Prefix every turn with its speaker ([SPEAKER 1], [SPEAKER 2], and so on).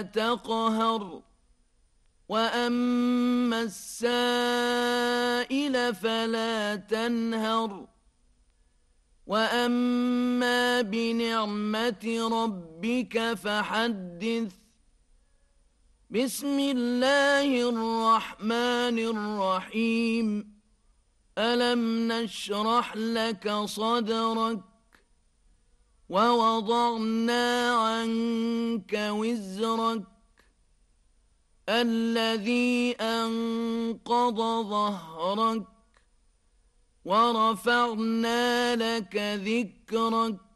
[SPEAKER 1] تقهر وأما السائل فلا تنهر وأما بنعمة ربك فحدث بسم الله الرحمن الرحيم ألم نشرح لك صدرك ووضعنا عنك وزرك الذي أنقض ظهرك ورفعنا لك ذكرك